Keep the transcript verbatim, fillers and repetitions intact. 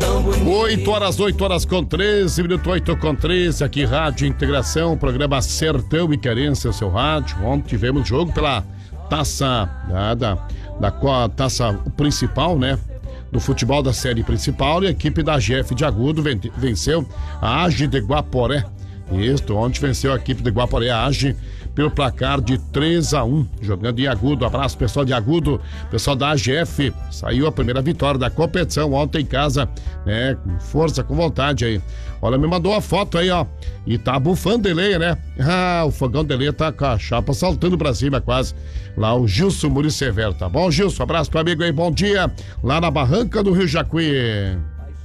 tão bonito. oito horas, oito horas com treze, minuto oito com treze, aqui Rádio Integração, programa Sertão e Querência, seu rádio. Ontem tivemos jogo pela taça da, da, da, da taça principal, né? Do futebol da série principal, e a equipe da G F de Agudo venceu a Age de Guaporé. Isso, ontem venceu a equipe de Guaporé, a Age, pelo placar de três a um, jogando em Agudo. Abraço, pessoal de Agudo, pessoal da A G F. Saiu a primeira vitória da competição ontem em casa, né? Com força, com vontade aí. Olha, me mandou uma foto aí, ó. E tá bufando de lenha, né? Ah, o fogão de lenha tá com a chapa saltando pra cima quase. Lá o Gilson Muri Severo, tá bom, Gilson? Abraço pro amigo aí, bom dia. Lá na Barranca do Rio Jacuí.